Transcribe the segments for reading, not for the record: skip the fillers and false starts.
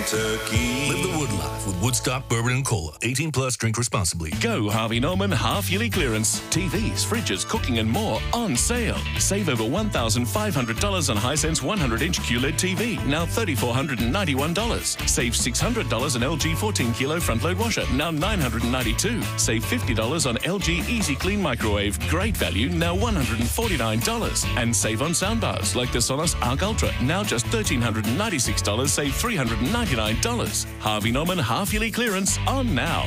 turkey. Live the wood life with Woodstock Bourbon and Cola. 18 plus, drink responsibly. Go Harvey Norman half-yearly clearance. TVs, fridges, cooking and more on sale. Save over $1,500 on Hisense 100-inch QLED TV, now $3,491. Save $600 on LG 14-kilo front-load washer, now $992. Save $50 on LG Easy Clean microwave, great value, now $149. And save on soundbars like the Sonos Arc Ultra, now just $1,396, save $399. Harvey Norman half-yearly clearance on now.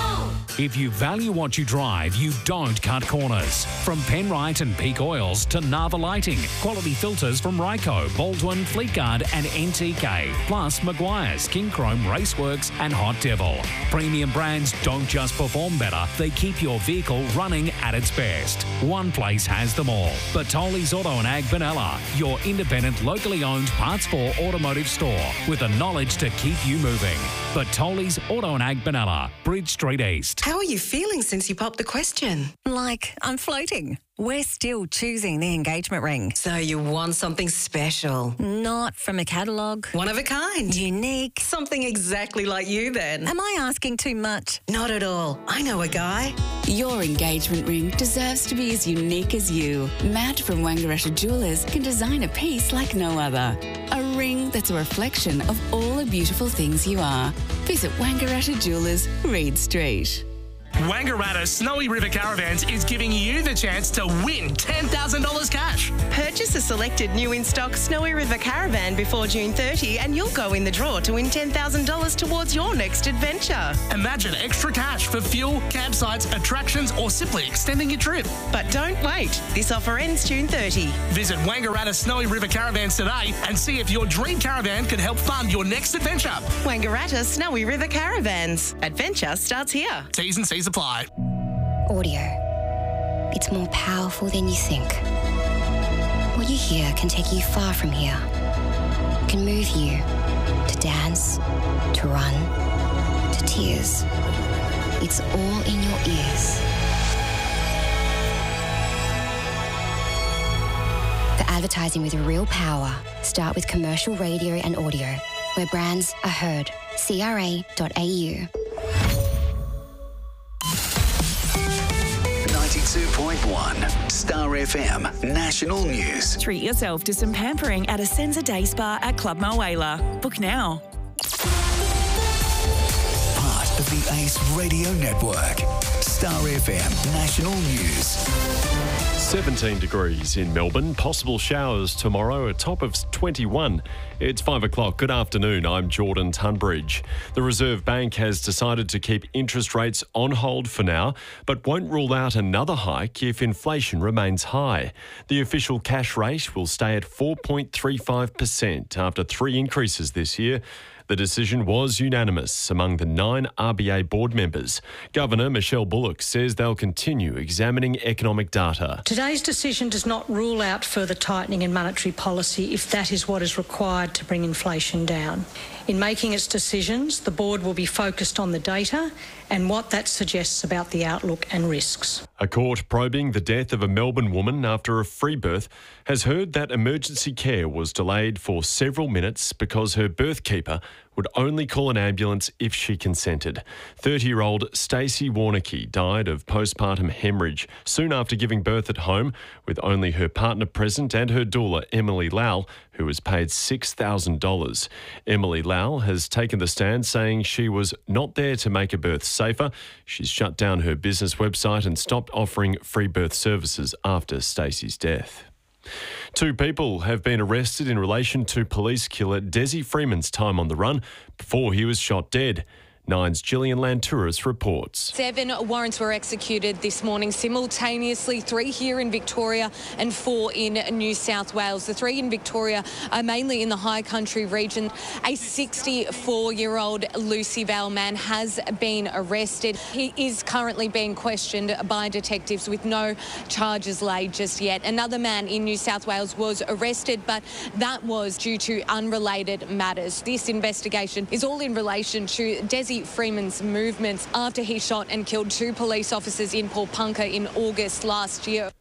If you value what you drive, you don't cut corners. From Penrite and Peak Oils to Nava Lighting, quality filters from Ryco, Baldwin, Fleetguard and NTK, plus Maguire's, King Chrome, Raceworks and Hot Devil. Premium brands don't just perform better, they keep your vehicle running at its best. One place has them all. Bertoli's Auto and Ag Benalla, your independent, locally owned Parts 4 automotive store with the knowledge to keep you moving. Bertoli's Auto and Ag Benalla, Bridge Street East. How are you feeling since you popped the question? Like I'm floating. We're still choosing the engagement ring. So you want something special? Not from a catalogue. One of a kind. Unique. Something exactly like you then. Am I asking too much? Not at all. I know a guy. Your engagement ring deserves to be as unique as you. Matt from Wangaratta Jewelers can design a piece like no other. A ring that's a reflection of all the beautiful things you are. Visit Wangaratta Jewelers, Reed Street. Wangaratta Snowy River Caravans is giving you the chance to win $10,000 cash. Purchase a selected new in-stock Snowy River Caravan before June 30 and you'll go in the draw to win $10,000 towards your next adventure. Imagine extra cash for fuel, campsites, attractions or simply extending your trip. But don't wait. This offer ends June 30. Visit Wangaratta Snowy River Caravans today and see if your dream caravan can help fund your next adventure. Wangaratta Snowy River Caravans. Adventure starts here. T's and C's apply. Audio. It's more powerful than you think. What you hear can take you far from here. It can move you to dance, to run, to tears. It's all in your ears. For advertising with real power, start with commercial radio and audio, where brands are heard. CRA.au. 92.1 Star FM National News. Treat yourself to some pampering at a Senza Day Spa at Club Mulwala. Book now. Part of the Ace Radio Network. Star FM National News. 17 degrees in Melbourne. Possible showers tomorrow, a top of 21. It's 5 o'clock. Good afternoon. I'm Jordan Tunbridge. The Reserve Bank has decided to keep interest rates on hold for now, but won't rule out another hike if inflation remains high. The official cash rate will stay at 4.35% after 3 increases this year. The decision was unanimous among the 9 RBA board members. Governor Michelle Bullock says they'll continue examining economic data. Today's decision does not rule out further tightening in monetary policy if that is what is required to bring inflation down. In making its decisions, the board will be focused on the data and what that suggests about the outlook and risks. A court probing the death of a Melbourne woman after a free birth has heard that emergency care was delayed for several minutes because her birth keeper would only call an ambulance if she consented. 30-year-old Stacey Warneke died of postpartum hemorrhage soon after giving birth at home, with only her partner present and her doula, Emily Lau, who was paid $6,000. Emily Lau has taken the stand, saying she was not there to make a birth safer. She's shut down her business website and stopped offering free birth services after Stacey's death. 2 people have been arrested in relation to police killer Desi Freeman's time on the run before he was shot dead. Nine's Gillian Lantouris reports. 7 warrants were executed this morning simultaneously, 3 here in Victoria and 4 in New South Wales. The 3 in Victoria are mainly in the high country region. A 64-year-old Lucy Vale man has been arrested. He is currently being questioned by detectives with no charges laid just yet. Another man in New South Wales was arrested, but that was due to unrelated matters. This investigation is all in relation to Desi Freeman's movements after he shot and killed 2 police officers in Paul Punker in August last year.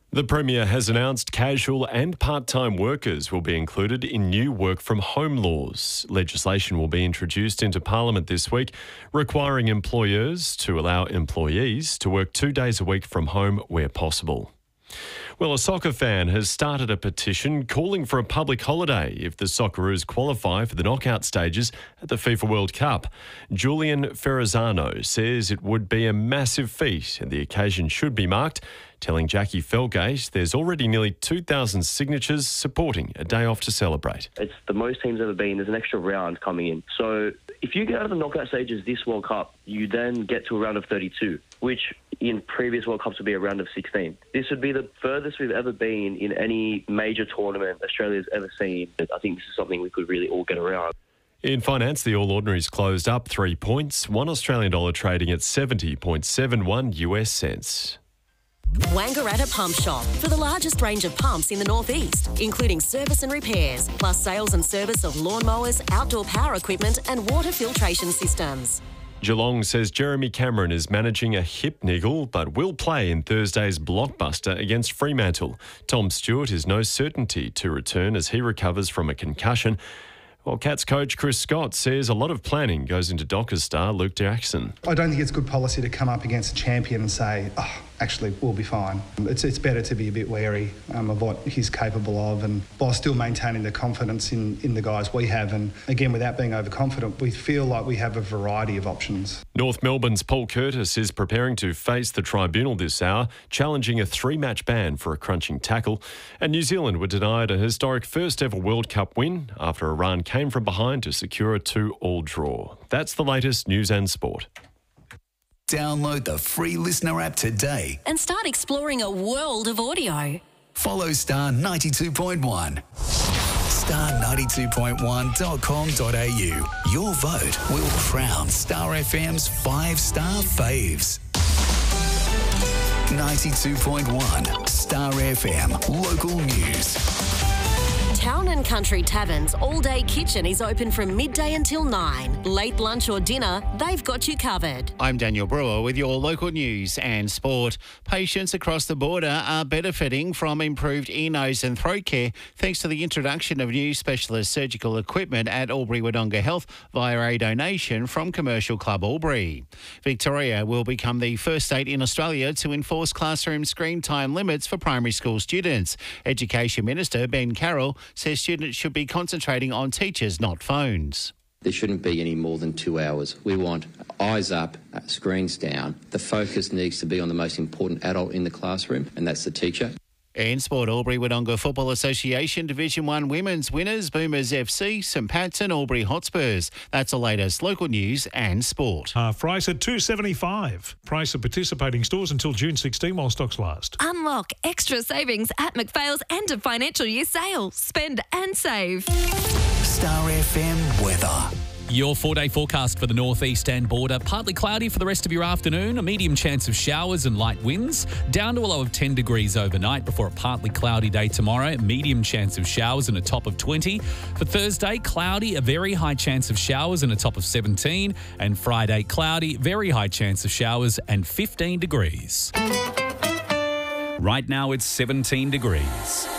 The Premier has announced casual and part-time workers will be included in new work-from-home laws. Legislation will be introduced into Parliament this week, requiring employers to allow employees to work 2 days a week from home where possible. Well, a soccer fan has started a petition calling for a public holiday if the Socceroos qualify for the knockout stages at the FIFA World Cup. Julian Ferrazano says it would be a massive feat and the occasion should be marked, telling Jackie Felgate there's already nearly 2,000 signatures supporting a day off to celebrate. It's the most teams ever been. There's an extra round coming in. So if you get out of the knockout stages this World Cup, you then get to a round of 32, which in previous World Cups would be a round of 16. This would be the furthest we've ever been in any major tournament Australia's ever seen. I think this is something we could really all get around. In finance, the All Ordinaries closed up 3 points, $1 Australian dollar trading at 70.71 US cents. Wangaratta Pump Shop for the largest range of pumps in the northeast, including service and repairs, plus sales and service of lawnmowers, outdoor power equipment and water filtration systems. Geelong says Jeremy Cameron is managing a hip niggle but will play in Thursday's blockbuster against Fremantle. Tom Stewart is no certainty to return as he recovers from a concussion. While Cats coach Chris Scott says a lot of planning goes into Dockers star Luke Jackson. I don't think it's good policy to come up against a champion and say, actually, we'll be fine. It's better to be a bit wary of what he's capable of, and while still maintaining the confidence in the guys we have. And again, without being overconfident, we feel like we have a variety of options. North Melbourne's Paul Curtis is preparing to face the tribunal this hour, challenging a 3-match ban for a crunching tackle. And New Zealand were denied a historic first-ever World Cup win after Iran came from behind to secure a 2-2 draw. That's the latest news and sport. Download the free Listener app today And start exploring a world of audio. Follow Star 92.1. Star92.1.com.au. Your vote will crown Star FM's 5-star faves. 92.1 Star FM Local News. Town and Country Tavern's all-day kitchen is open from midday until 9. Late lunch or dinner, they've got you covered. I'm Daniel Brewer with your local news and sport. Patients across the border are benefiting from improved ear, nose and throat care thanks to the introduction of new specialist surgical equipment at Albury-Wodonga Health via a donation from Commercial Club Albury. Victoria will become the first state in Australia to enforce classroom screen time limits for primary school students. Education Minister Ben Carroll says students should be concentrating on teachers, not phones. There shouldn't be any more than 2 hours. We want eyes up, screens down. The focus needs to be on the most important adult in the classroom, and that's the teacher. In sport, Albury-Wodonga Football Association Division 1 Women's winners, Boomers FC, St Pat's and Albury Hotspurs. That's the latest local news and sport. Half price at $2.75. Price of participating stores until June 16 while stocks last. Unlock extra savings at McPhail's end of financial year sale. Spend and save. Star FM weather. Your 4-day forecast for the northeast and border. Partly cloudy for the rest of your afternoon. A medium chance of showers and light winds. Down to a low of 10 degrees overnight before a partly cloudy day tomorrow. Medium chance of showers and a top of 20. For Thursday, cloudy, a very high chance of showers and a top of 17. And Friday, cloudy, very high chance of showers and 15 degrees. Right now it's 17 degrees.